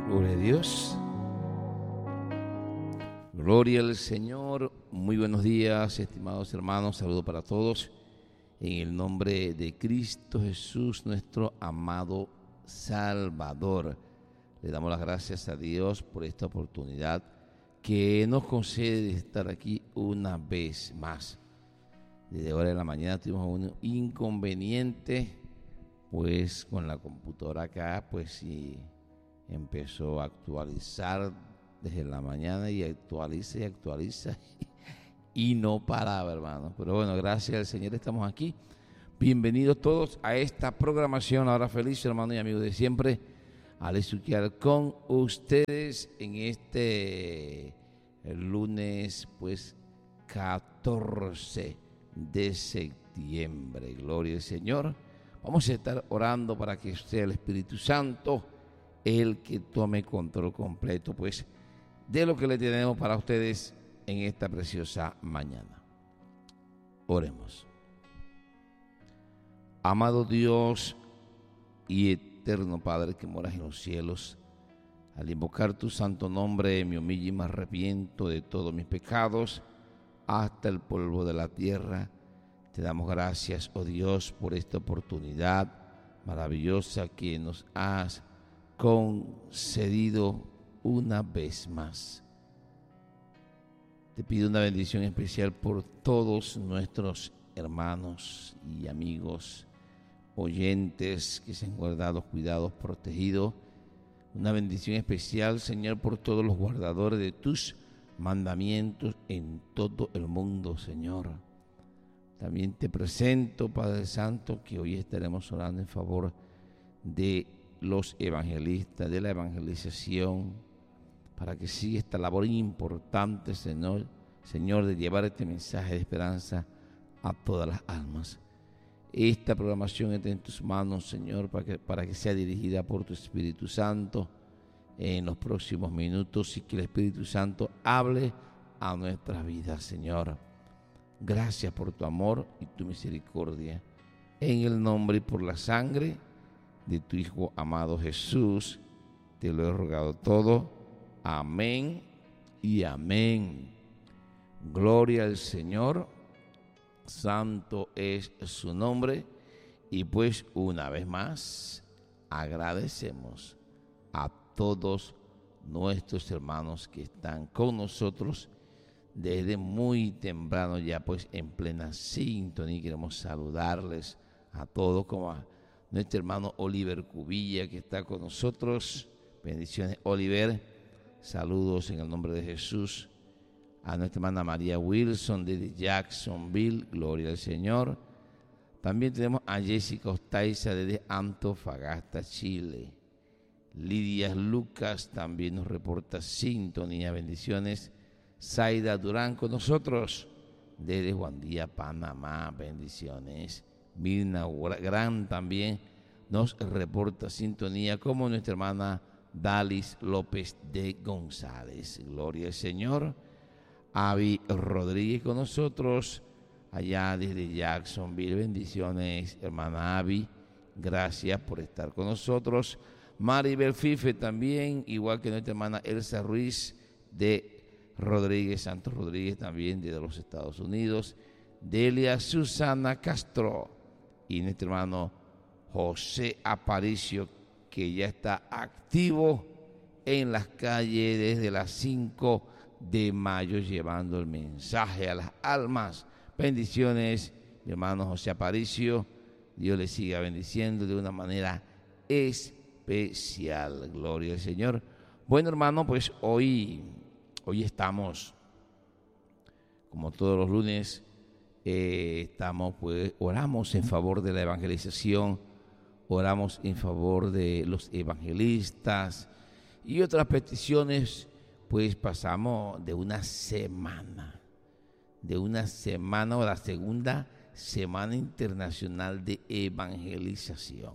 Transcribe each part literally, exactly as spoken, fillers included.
Gloria a Dios. Gloria al Señor. Muy buenos días, estimados hermanos. Saludo para todos. En el nombre de Cristo Jesús, nuestro amado Salvador. Le damos las gracias a Dios por esta oportunidad que nos concede de estar aquí una vez más. Desde ahora de la mañana tuvimos un inconveniente, pues con la computadora acá, pues sí, empezó a actualizar desde la mañana y actualiza y actualiza y no paraba, hermano. Pero bueno, gracias al Señor estamos aquí. Bienvenidos todos a esta programación. Ahora feliz, hermano y amigo de siempre, al estudiar con ustedes en este lunes, pues catorce de septiembre. Gloria al Señor. Vamos a estar orando para que sea el Espíritu Santo el que tome control completo, pues, de lo que le tenemos para ustedes en esta preciosa mañana. Oremos. Amado Dios y eterno Padre que moras en los cielos, al invocar tu santo nombre me humillo y me arrepiento de todos mis pecados hasta el polvo de la tierra. Te damos gracias, oh Dios, por esta oportunidad maravillosa que nos has concedido una vez más. Te pido una bendición especial por todos nuestros hermanos y amigos, oyentes que se han guardado, cuidados, protegidos. Una bendición especial, Señor, por todos los guardadores de tus mandamientos en todo el mundo, Señor. También te presento, Padre Santo, que hoy estaremos orando en favor de los evangelistas, de la evangelización, para que siga esta labor importante, Señor, Señor, de llevar este mensaje de esperanza a todas las almas. Esta programación está en tus manos, Señor, para que, para que sea dirigida por tu Espíritu Santo en los próximos minutos y que el Espíritu Santo hable a nuestras vidas, Señor. Gracias por tu amor y tu misericordia. En el nombre y por la sangre de tu Hijo amado Jesús, te lo he rogado todo. Amén y amén. Gloria al Señor. Santo es su nombre. Y pues una vez más agradecemos a todos nuestros hermanos que están con nosotros desde muy temprano, ya pues en plena sintonía. Queremos saludarles a todos, como a nuestro hermano Oliver Cubilla, que está con nosotros. Bendiciones, Oliver. Saludos en el nombre de Jesús. A nuestra hermana María Wilson desde Jacksonville. Gloria al Señor. También tenemos a Jessica Ostaiza desde Antofagasta, Chile. Lidia Lucas también nos reporta sintonía. Bendiciones. Zaida Durán con nosotros desde Juan Díaz, Panamá. Bendiciones. Mirna Gran también nos reporta sintonía, como nuestra hermana Dalis López de González. Gloria al Señor. Avi Rodríguez con nosotros allá desde Jacksonville. Bendiciones, hermana Avi. Gracias por estar con nosotros. Maribel Fife también, igual que nuestra hermana Elsa Ruiz de Rodríguez, Santos Rodríguez también desde los Estados Unidos. Delia Susana Castro y nuestro hermano José Aparicio, que ya está activo en las calles desde las cinco de mayo llevando el mensaje a las almas. Bendiciones, mi hermano José Aparicio. Dios le siga bendiciendo de una manera especial. Gloria al Señor. Bueno, hermano, pues hoy, hoy estamos, como todos los lunes, eh, estamos, pues, oramos en favor de la evangelización, oramos en favor de los evangelistas y otras peticiones. Pues pasamos de una semana, de una semana o la segunda Semana Internacional de Evangelización.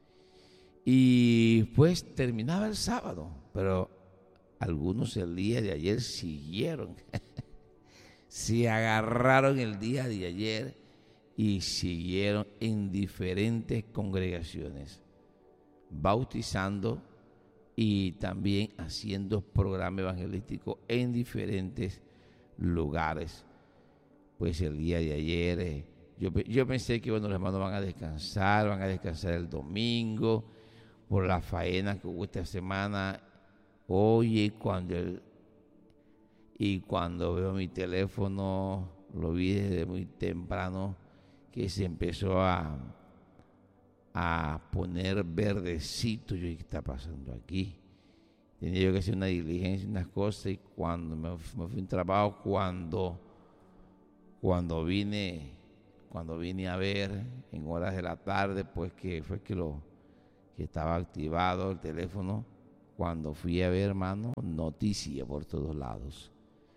Y pues terminaba el sábado, pero algunos el día de ayer siguieron, se agarraron el día de ayer y siguieron en diferentes congregaciones, bautizando y también haciendo programa evangelístico en diferentes lugares. Pues el día de ayer eh, yo, yo pensé que bueno, los hermanos van a descansar, van a descansar el domingo por la faena que hubo esta semana. Oye, cuando el, y cuando veo mi teléfono, lo vi desde muy temprano, que se empezó a, a poner verdecito. Yo dije, ¿qué está pasando aquí? Tenía yo que hacer una diligencia, unas cosas, y cuando me, me fui a un trabajo, cuando, cuando vine, cuando vine a ver en horas de la tarde, pues que fue que lo que estaba activado el teléfono. Cuando fui a ver, hermano, noticia por todos lados.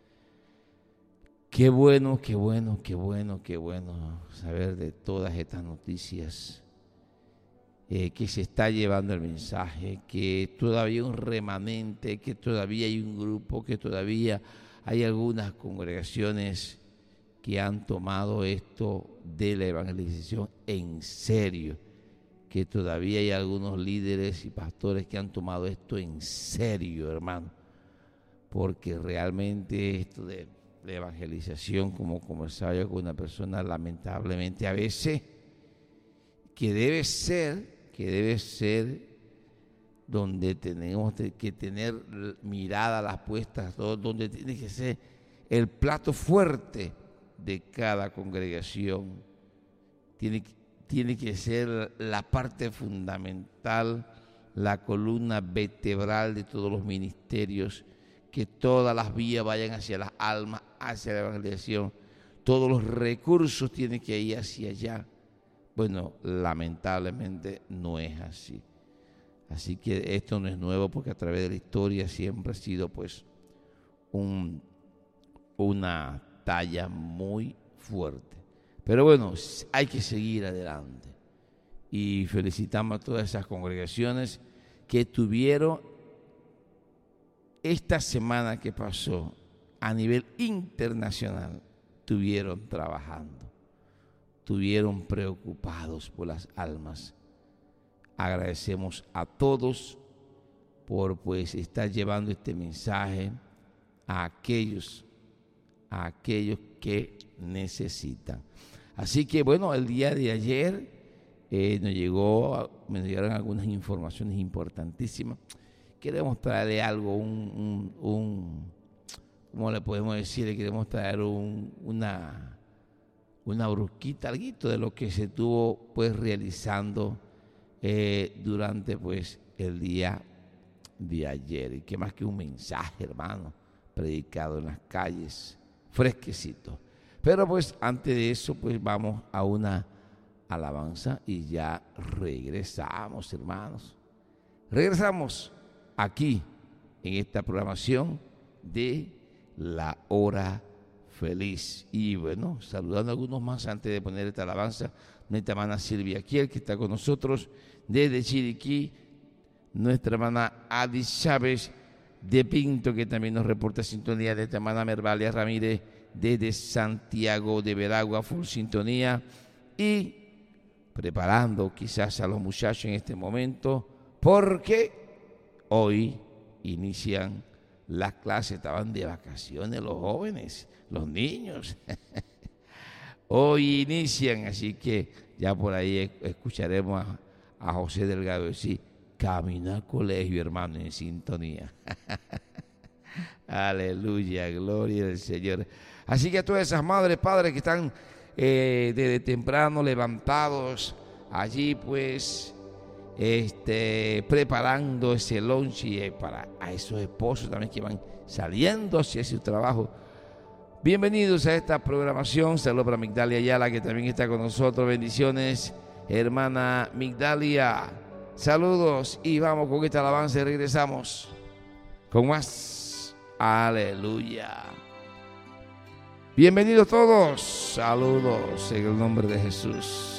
Qué bueno, qué bueno, qué bueno, qué bueno saber de todas estas noticias, eh, que se está llevando el mensaje, que todavía hay un remanente, que todavía hay un grupo, que todavía hay algunas congregaciones que han tomado esto de la evangelización en serio, que todavía hay algunos líderes y pastores que han tomado esto en serio, hermano, porque realmente esto de la evangelización, como conversaba yo con una persona, lamentablemente a veces, que debe ser, que debe ser donde tenemos que tener miradas las puestas, donde tiene que ser el plato fuerte de cada congregación, tiene, tiene que ser la parte fundamental, la columna vertebral de todos los ministerios, que todas las vías vayan hacia las almas, hacia la evangelización, todos los recursos tienen que ir hacia allá. Bueno, lamentablemente no es así. Así que esto no es nuevo, porque a través de la historia siempre ha sido pues un, una talla muy fuerte. Pero bueno, hay que seguir adelante. Y felicitamos a todas esas congregaciones que tuvieron esta semana que pasó a nivel internacional, estuvieron trabajando, estuvieron preocupados por las almas. Agradecemos a todos por pues estar llevando este mensaje a aquellos, a aquellos que necesitan. Así que bueno, el día de ayer eh, nos llegó, me llegaron algunas informaciones importantísimas. Queremos traerle algo, un, un, un ¿cómo le podemos decir? Le queremos traer un, una, una brusquita, algo de lo que se estuvo pues realizando eh, durante pues el día de ayer. Y que más que un mensaje, hermano, predicado en las calles, fresquecito. Pero pues antes de eso, pues vamos a una alabanza y ya regresamos, hermanos. Regresamos aquí en esta programación de La Hora Feliz. Y bueno, saludando a algunos más antes de poner esta alabanza, nuestra hermana Silvia Kiel, que está con nosotros desde Chiriquí, nuestra hermana Adi Chávez de Pinto, que también nos reporta sintonía, de esta hermana Mervalia Ramírez desde Santiago de Veragua, full sintonía, y preparando quizás a los muchachos en este momento, porque hoy inician las clases. Estaban de vacaciones los jóvenes, los niños. Hoy inician, así que ya por ahí escucharemos a, a José Delgado decir, camina al colegio, hermano, en sintonía. Aleluya, gloria al Señor. Así que a todas esas madres, padres que están eh, desde temprano levantados allí, pues Este, preparando ese lunch, y eh, para a esos esposos también que van saliendo hacia su trabajo. Bienvenidos a esta programación. Saludos para Migdalia Ayala, que también está con nosotros. Bendiciones, hermana Migdalia. Saludos, y vamos con esta alabanza y regresamos con más. Aleluya. Bienvenidos todos. Saludos en el nombre de Jesús.